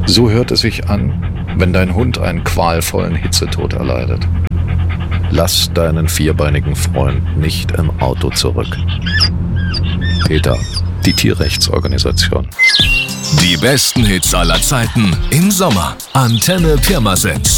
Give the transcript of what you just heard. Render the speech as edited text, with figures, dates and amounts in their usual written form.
So hört es sich an, wenn dein Hund einen qualvollen Hitzetod erleidet. Lass deinen vierbeinigen Freund nicht im Auto zurück. PETA, die Tierrechtsorganisation. Die besten Hits aller Zeiten im Sommer. Antenne Pirmasens.